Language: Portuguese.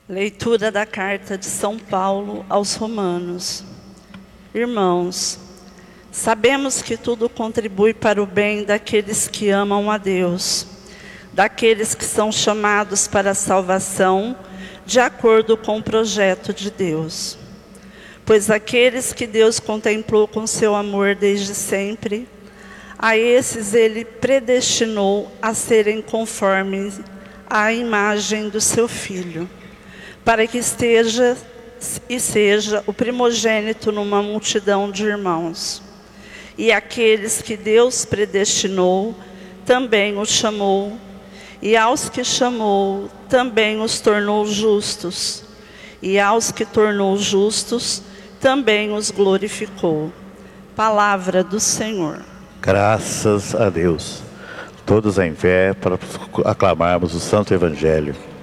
Leitura da carta de São Paulo aos Romanos. Irmãos, sabemos que tudo contribui para o bem daqueles que amam a Deus, daqueles que são chamados para a salvação, de acordo com o projeto de Deus. Pois aqueles que Deus contemplou com seu amor desde sempre, a esses Ele predestinou a serem conformes à imagem do seu Filho, para que esteja e seja o primogênito numa multidão de irmãos. E aqueles que Deus predestinou, também os chamou, e aos que chamou, também os tornou justos, e aos que tornou justos, também os glorificou. Palavra do Senhor. Graças a Deus. Todos em pé para aclamarmos o Santo Evangelho.